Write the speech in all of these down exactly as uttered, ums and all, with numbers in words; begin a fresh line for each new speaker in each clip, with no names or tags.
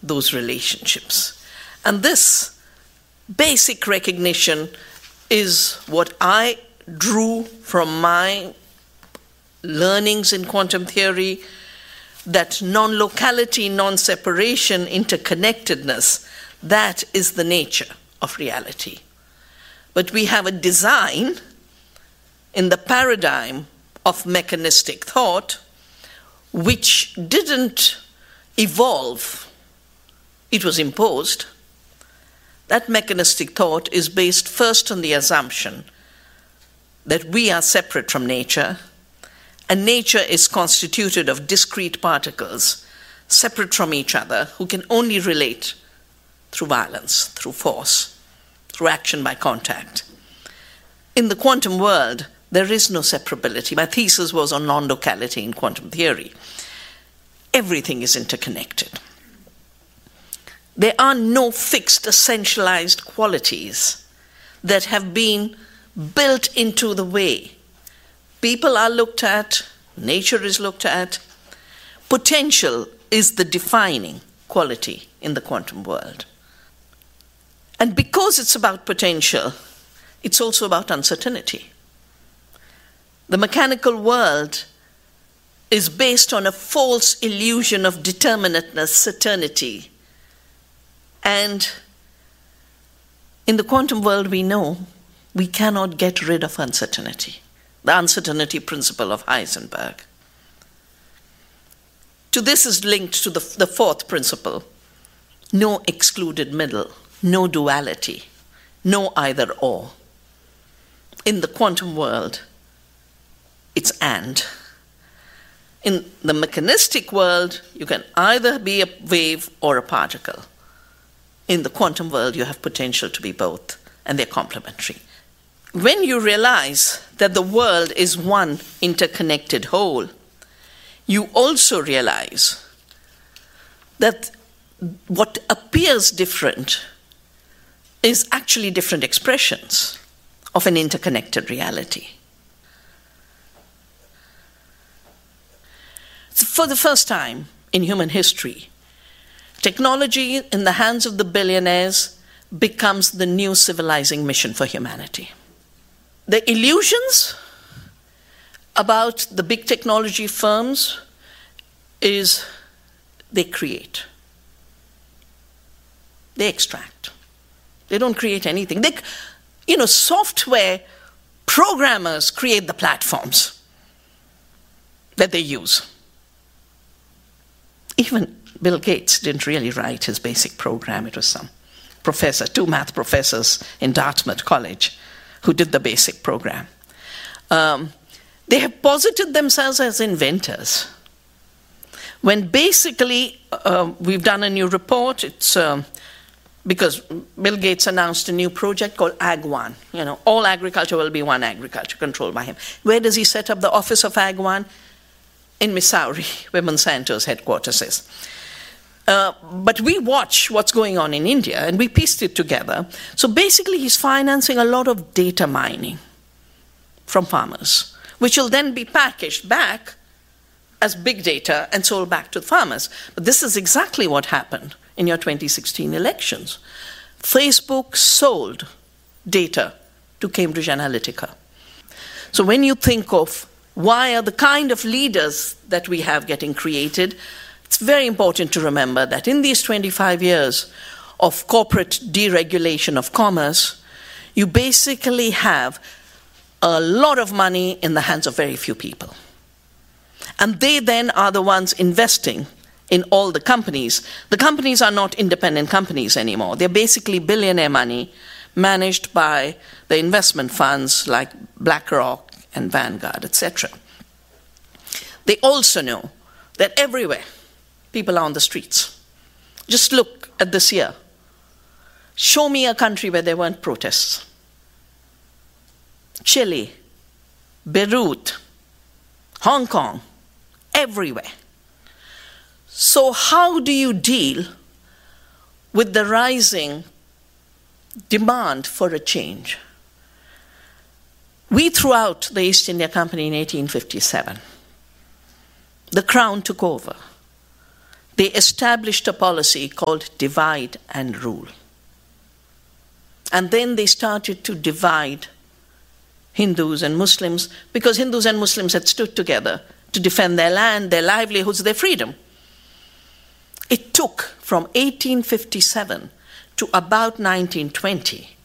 those relationships. And this basic recognition is what I drew from my learnings in quantum theory, that non-locality, non-separation, interconnectedness, that is the nature of reality. But we have a design in the paradigm of mechanistic thought which didn't evolve, it was imposed. That mechanistic thought is based first on the assumption that we are separate from nature, and nature is constituted of discrete particles separate from each other who can only relate through violence, through force, through action by contact. In the quantum world, there is no separability. My thesis was on non-locality in quantum theory. Everything is interconnected. There are no fixed, essentialized qualities that have been built into the way people are looked at, nature is looked at. Potential is the defining quality in the quantum world. And because it's about potential, it's also about uncertainty. The mechanical world is based on a false illusion of determinateness, certainty. And in the quantum world, we know we cannot get rid of uncertainty, the uncertainty principle of Heisenberg. To this is linked to the, the fourth principle: no excluded middle, no duality, no either or. In the quantum world, it's and. In the mechanistic world, you can either be a wave or a particle. In the quantum world, you have potential to be both, and they're complementary. When you realize that the world is one interconnected whole, you also realize that what appears different is actually different expressions of an interconnected reality. For the first time in human history, technology in the hands of the billionaires becomes the new civilizing mission for humanity. The illusions about the big technology firms is they create. They extract. They don't create anything. They, you know, software programmers create the platforms that they use. Even Bill Gates didn't really write his basic program. It was some professor, two math professors in Dartmouth College who did the basic program. Um, they have posited themselves as inventors, when basically uh, we've done a new report. It's um, because Bill Gates announced a new project called Ag One. You know, all agriculture will be one agriculture controlled by him. Where does he set up the office of Ag One? In Missouri, where Monsanto's headquarters is. Uh, but we watch what's going on in India, and we pieced it together. So basically, he's financing a lot of data mining from farmers, which will then be packaged back as big data and sold back to the farmers. But this is exactly what happened in your twenty sixteen elections. Facebook sold data to Cambridge Analytica. So when you think of why are the kind of leaders that we have getting created, it's very important to remember that in these twenty-five years of corporate deregulation of commerce, you basically have a lot of money in the hands of very few people. And they then are the ones investing in all the companies. The companies are not independent companies anymore. They're basically billionaire money managed by the investment funds like BlackRock and Vanguard, et cetera. They also know that everywhere people are on the streets. Just look at this year. Show me a country where there weren't protests. Chile, Beirut, Hong Kong, everywhere. So how do you deal with the rising demand for a change? We threw out the East India Company in eighteen fifty-seven. The Crown took over. they established a policy called divide and rule. And then they started to divide Hindus and Muslims, because Hindus and Muslims had stood together to defend their land, their livelihoods, their freedom. It took from eighteen fifty-seven to about nineteen twenty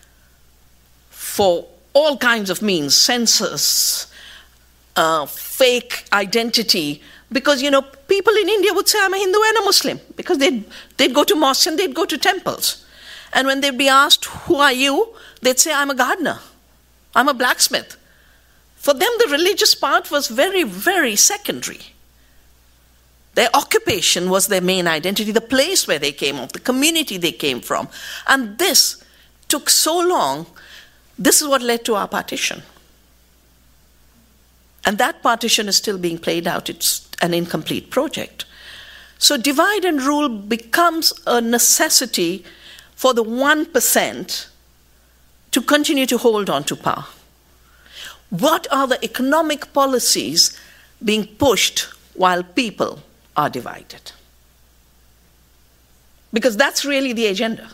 for all kinds of means, census, uh, fake identity, because, you know, people in India would say, I'm a Hindu and a Muslim, because they'd, they'd go to mosques and they'd go to temples. And when they'd be asked, who are you? They'd say, I'm a gardener. I'm a blacksmith. For them, the religious part was very, very secondary. Their occupation was their main identity, the place where they came from, the community they came from. And this took so long. This is what led to our partition. And that partition is still being played out. It's an incomplete project. So divide and rule becomes a necessity for the one percent to continue to hold on to power. What are the economic policies being pushed while people are divided? Because that's really the agenda.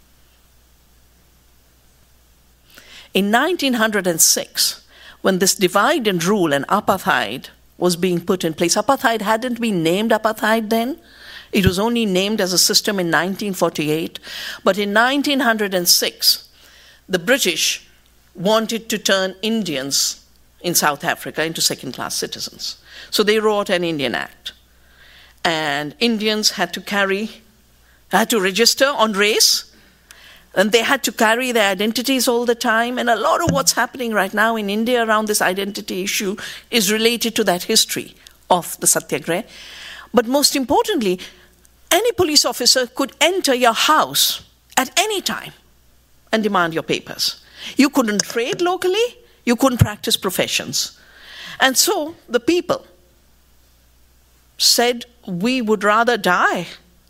In nineteen oh six, when this divide and rule and apartheid was being put in place, apartheid hadn't been named apartheid then. It was only named as a system in nineteen forty-eight. But in nineteen oh six, the British wanted to turn Indians in South Africa into second-class citizens. So they wrote an Indian Act. And Indians had to carry, had to register on race, and they had to carry their identities all the time. And a lot of what's happening right now in India around this identity issue is related to that history of the Satyagraha. But most importantly, any police officer could enter your house at any time and demand your papers. You couldn't trade locally, you couldn't practice professions. And so the people said, we would rather die.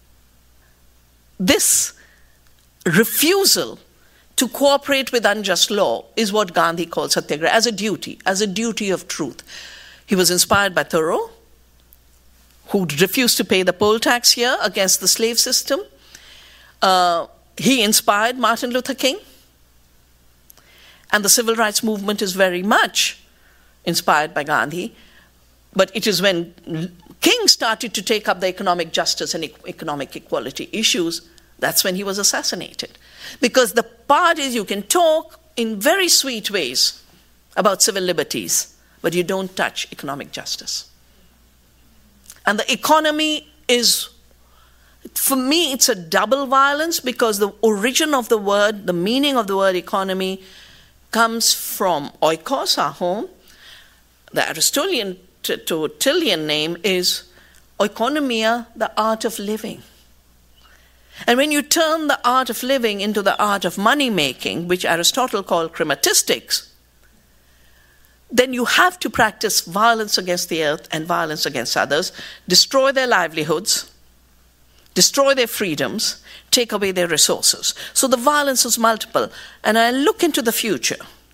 This refusal to cooperate with unjust law is what Gandhi called Satyagraha, as a duty, as a duty of truth. He was inspired by Thoreau, who refused to pay the poll tax here against the slave system. Uh, he inspired Martin Luther King. And the civil rights movement is very much inspired by Gandhi. But it is when King started to take up the economic justice and e- economic equality issues, that's when he was assassinated. Because the part is, you can talk in very sweet ways about civil liberties, but you don't touch economic justice. And the economy is, for me, it's a double violence, because the origin of the word, the meaning of the word economy, comes from oikos, our home. The Aristotelian, Aristotelian name is oikonomia, the art of living. And when you turn the art of living into the art of money-making, which Aristotle called chrematistics, then you have to practice violence against the earth and violence against others, destroy their livelihoods, destroy their freedoms, take away their resources. So the violence is multiple. And I look into the future.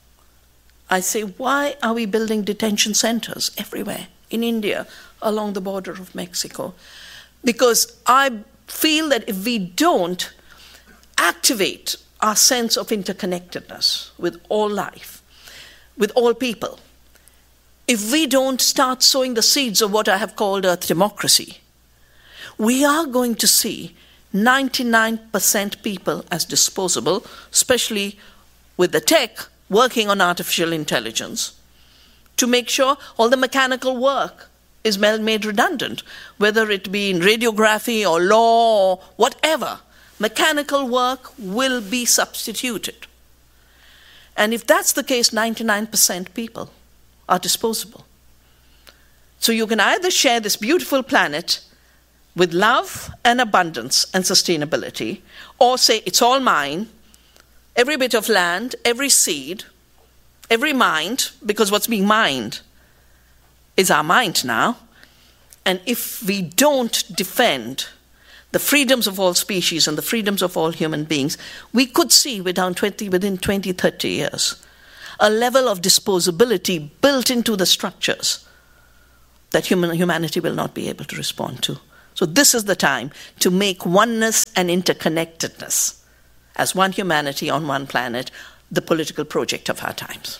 I say, why are we building detention centers everywhere in India, along the border of Mexico? Because I feel that if we don't activate our sense of interconnectedness with all life, with all people, if we don't start sowing the seeds of what I have called earth democracy, we are going to see ninety-nine percent people as disposable, especially with the tech working on artificial intelligence, to make sure all the mechanical work is made redundant, whether it be in radiography or law or whatever. Mechanical work will be substituted. And if that's the case, ninety-nine percent people are disposable. So you can either share this beautiful planet with love and abundance and sustainability, or say, it's all mine, every bit of land, every seed, every mind, because what's being mined is our mind now. And if we don't defend the freedoms of all species and the freedoms of all human beings, we could see within twenty, within twenty, thirty years, a level of disposability built into the structures that human, humanity will not be able to respond to So this is the time to make oneness and interconnectedness as one humanity on one planet the political project of our times.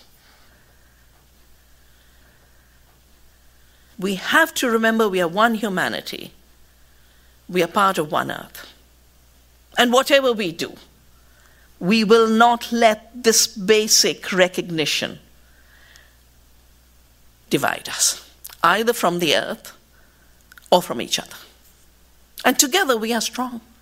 We have to remember we are one humanity. We are part of one earth. And whatever we do, we will not let this basic recognition divide us, either from the earth or from each other. And together we are strong.